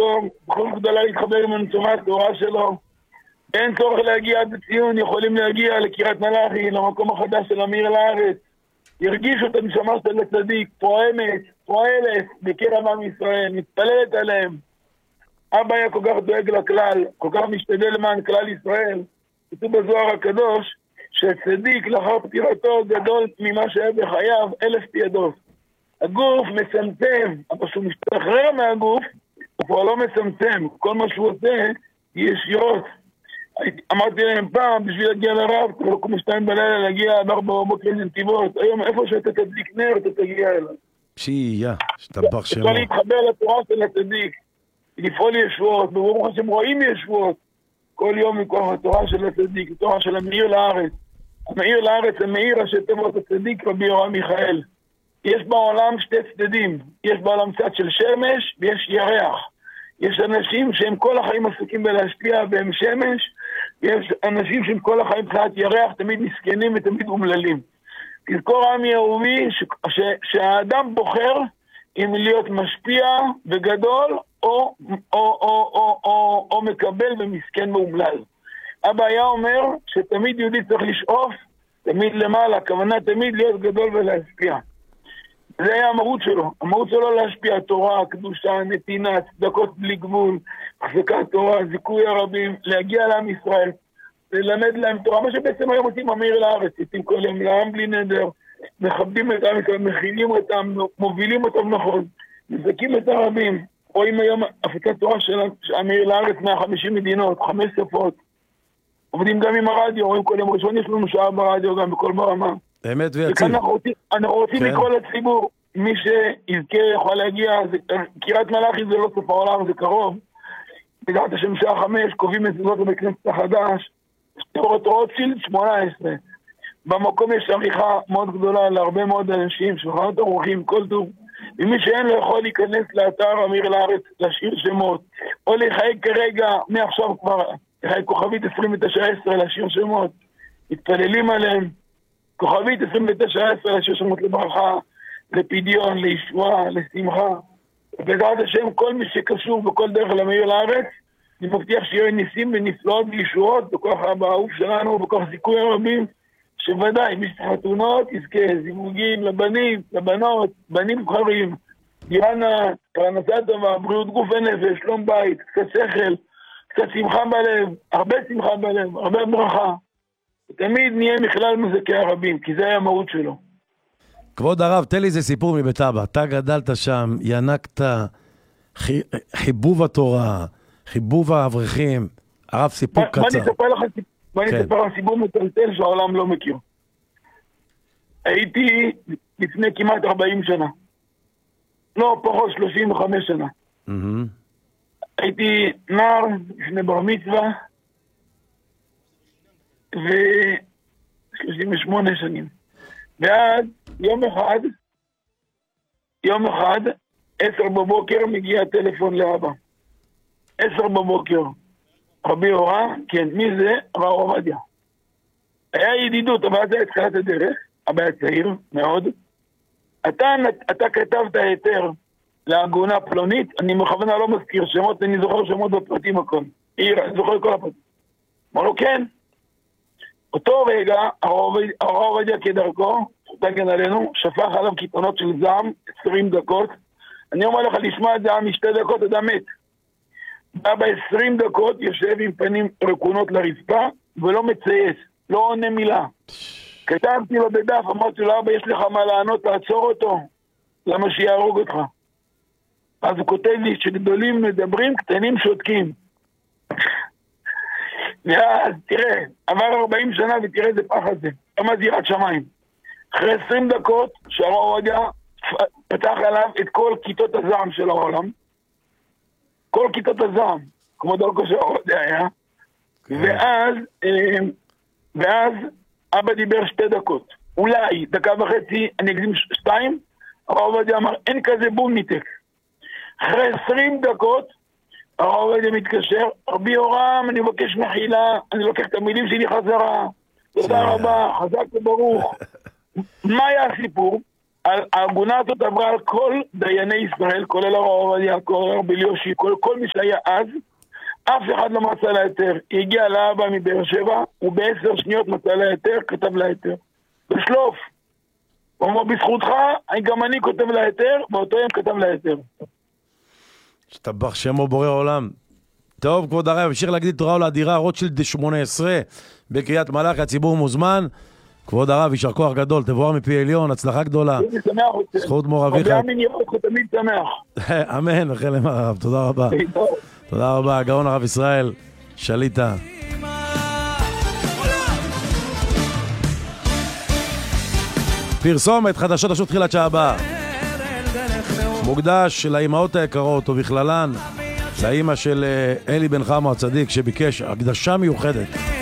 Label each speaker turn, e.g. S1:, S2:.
S1: תורתו, זכות גדולה להתחבר עם הנשמה התורה שלו. אין צורך להגיע עד לציון, יכולים להגיע לקריית מלאכי, למקום החדש של אמיר לארץ. ירגישו את הנשמה של הצדיק, פועלת בקרב עם ישראל, מתפללת עליהם. אבא היה כל כך דואג לכלל, כל כך משתדל למען כלל ישראל. כתוב בזוהר הקדוש, שהצדיק לאחר פטירתו גדול ממה שהיה בחייו 1000 תיעדות. הגוף מצמצם, אבל כשהוא משתחרר מהגוף, הוא כבר לא מצמצם. כל מה שהוא עושה, ישיות. אמרתי להם פעם, בשביל להגיע לרב, כבר לקום 2 בלילה, להגיע עד 4 בבוקר לנתיבות. היום איפה שאתה תדליק נר, אתה תגיע אליו.
S2: שיהיה, שתבח שלו.
S1: צריך להתחבר לתורה של הצדיק, לפעול ישועות, וברוך השם רואים ישועות. כל יום מכוח התורה של הצדיק, התורה של המאיר לארץ. המאיר לארץ, המאיר ראשי תיבות הצדיק, רבי יורם מיכאל. יש בעולם 2 צדדים. יש בעולם צד של שמש ויש ירח. יש אנשים שהם כל החיים עסוקים בלהשפיע והם שמש, ויש אנשים שהם כל החיים מבחינת ירח, תמיד מסכנים ותמיד אומללים. תזכור עמי אהובי שהאדם בוחר אם להיות משפיע וגדול או מקבל ומסכן ואומלל. אבא היה אומר שתמיד יהודי צריך לשאוף, תמיד למעלה, הכוונה תמיד להיות גדול ולהשפיע. זה היה המהות שלו. המהות שלו להשפיע תורה, קדושה, נתינה, צדקות בלי גבול, החזקת תורה, זיכוי הרבים, להגיע לעם ישראל, ללמד להם תורה, מה שבעצם היום עושים אמיר לארץ, יוצאים כל יום לעם בלי נדר, מכבדים את עם ישראל, מכינים אותם, מובילים אותם נכון, מזכים את הרבים. רואים היום הפצת תורה של אמיר לארץ 150 מדינות, 5 שפות. עובדים גם עם הרדיו, רואים כל יום ראשון יש לנו שעה ברדיו גם בכל ברמה.
S2: אמת ויציב.
S1: אנחנו רוצים לקרוא לציבור, מי שיזכה יכול להגיע, קריית מלאכי זה לא סוף העולם, זה קרוב. בגלל השם שעה 5, קובעים את זאת בבית כנסת החדש, רוטשילד 18. במקום יש עריכה מאוד גדולה להרבה מאוד אנשים, שולחנות ערוכים, כל טוב. ומי שאין לו יכול להיכנס לאתר אמיר לארץ, להשאיר שמות, או לחייג כרגע, מעכשיו כבר, לחייג כוכבית 2910 להשאיר שמות, מתפללים עליהם. כוכבית 2910 להשאיר שמות לברכה, לפדיון, לישועה, לשמחה. ובעזרת השם, כל מי שקשור בכל דרך למאיר לארץ, אני מבטיח שיהיו ניסים ונפלאות וישועות בכוח אבא האהוב שלנו, בכוח זיכוי הרבים, שוודאי, מי שחתונות יזכה, זיווגים לבנים, לבנות, בנים בוחרים, דיאנה, פרנסה טובה, בריאות גוף ונפש, שלום בית, קצת שכל, קצת שמחה בלב, הרבה שמחה בלב, הרבה ברכה. ותמיד נהיה מכלל מזכי הרבים, כי זה היה המהות שלו.
S2: כבוד הרב, תן לי איזה סיפור מבית אבא. אתה גדלת שם, ינקת, חיבוב התורה, חיבוב האברכים. הרב, סיפור קצר.
S1: בוא אני אספר לך סיפור מטלטל שהעולם לא מכיר. הייתי לפני כמעט 40 שנה. לא, פחות 35 שנה. הייתי נער לפני בר מצווה, ו38 שנים. ואז יום אחד, 10 בבוקר מגיע טלפון לאבא. 10 בבוקר. רבי הורה, כן, מי זה? הרב עובדיה. היה ידידות, אבל זה התחילת הדרך, אבא היה צעיר מאוד. אתה כתבת היתר לעגונה פלונית, אני מכוונה לא מזכיר שמות, אני זוכר שמות בפרטים הכל. אני זוכר כל הפרטים. אמר לו, כן. אותו רגע, הרב עובדיה כדרכו, תגן עלינו, שפך עליו קיתונות של זעם, 20 דקות. אני אומר לך, לשמוע את זה משתי דקות, אתה מת. ב-20 דקות יושב עם פנים רקונות לרצפה, ולא מצייץ, לא עונה מילה. כתבתי לו בדף, אמרתי לו, אבא, יש לך מה לענות, תעצור אותו, למה שיהרוג אותך. אז הוא כותב לי שגדולים מדברים, קטנים שותקים. ואז תראה, עבר 40 שנה ותראה איזה פחד זה, כמה זירת שמיים. אחרי 20 דקות שהרב עובדיה פתח עליו את כל כיתות הזעם של העולם, כל כיתות הזעם, כמו דרכו של הרב עובדיה היה, ואז אבא דיבר 2 דקות, אולי 1.5 דקות, אני אקדים 2, הרב עובדיה אמר, אין כזה בומניטק. אחרי 20 דקות, הרב עובדיה מתקשר, רבי יורם, אני מבקש מחילה, אני לוקח את המילים שלי חזרה, תודה רבה, חזק וברוך. מה היה הסיפור? העגונה הזאת עברה על כל דייני ישראל, כולל הרב עובדיה, כולל רבי יושי, כל מי שהיה אז, אף אחד לא מצא לה היתר. היא הגיעה לאבא מבאר שבע, הוא ב10 שניות מצא לה היתר, כתב לה היתר. בשלוף. הוא אומר, בזכותך, גם אני כותב לה היתר, באותו יום כתב לה היתר.
S2: שתבח שמו בורא עולם. טוב, כבוד הרב, המשיך להגדיל תורה ולאדירה, רוטשילד 18 בקריית מלאכי, הציבור מוזמן. כבוד הרב, יישר כוח גדול, תבואר מפי עליון, הצלחה גדולה. זכות מור אביך.
S1: רבי אמין יראה אותך תמיד שמח.
S2: אמן, וחלם הרב, תודה רבה. תודה רבה, הגאון הרב ישראל, שליטה. פרסומת חדשות השעות תחילת שעה הבאה. מוקדש לאימהות היקרות ובכללן לאימא של אלי בן חמו הצדיק שביקש הקדשה מיוחדת